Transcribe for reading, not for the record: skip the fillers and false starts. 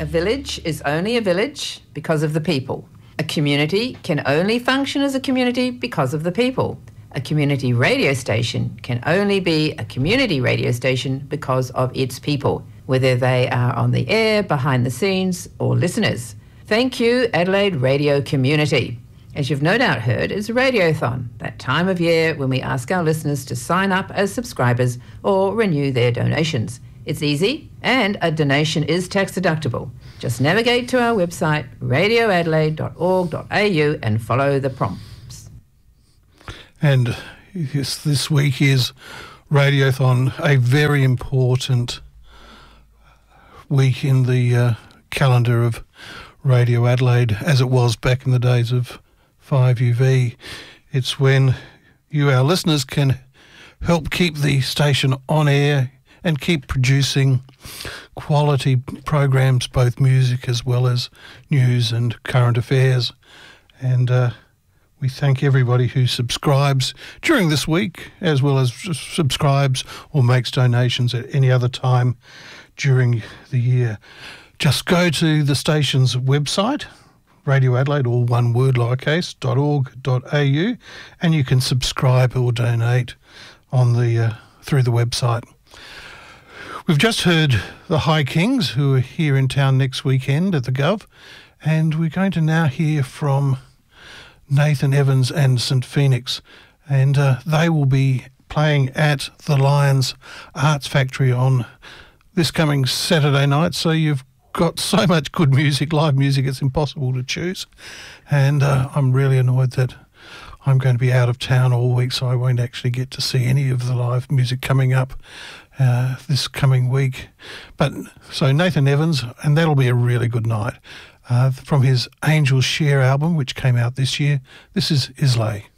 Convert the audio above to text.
A village is only a village because of the people. A community can only function as a community because of the people. A community radio station can only be a community radio station because of its people, whether they are on the air, behind the scenes, or listeners. Thank you, Adelaide radio community. As you've no doubt heard, it's Radiothon, that time of year when we ask our listeners to sign up as subscribers or renew their donations. It's easy, and a donation is tax deductible. Just navigate to our website, radioadelaide.org.au, and follow the prompts. And yes, this week is Radiothon, a very important week in the calendar of Radio Adelaide, as it was back in the days of 5UV. It's when you, our listeners, can help keep the station on air and keep producing quality programs, both music as well as news and current affairs. And we thank everybody who subscribes during this week, as well as subscribes or makes donations at any other time during the year. Just go to the station's website, Radio Adelaide, all one word, lowercase, .org.au, and you can subscribe or donate on the through the website. We've just heard the High Kings, who are here in town next weekend at the Gov, and we're going to now hear from Nathan Evans and St Phoenix, and they will be playing at the Lions Arts Factory on this coming Saturday night, so you've got so much good music, live music, it's impossible to choose. And I'm really annoyed that I'm going to be out of town all week, so I won't actually get to see any of the live music coming up this coming week. But so Nathan Evans, and that'll be a really good night. From his Angels Share album, which came out this year, this is Islay.